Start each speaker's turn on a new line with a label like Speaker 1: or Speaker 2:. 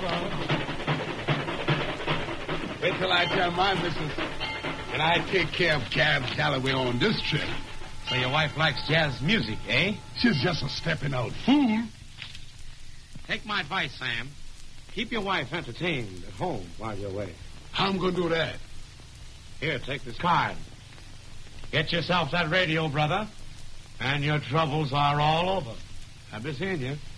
Speaker 1: Wait till I tell my missus that I take care of Cab Calloway on this trip.
Speaker 2: So your wife likes jazz music, eh?
Speaker 1: She's just a stepping out fool.
Speaker 2: Take my advice, Sam. Keep your wife entertained at home while you're away.
Speaker 1: How am I going to do that?
Speaker 2: Here, take this card. Get yourself that radio, brother, and your troubles are all over. I'll be seeing you.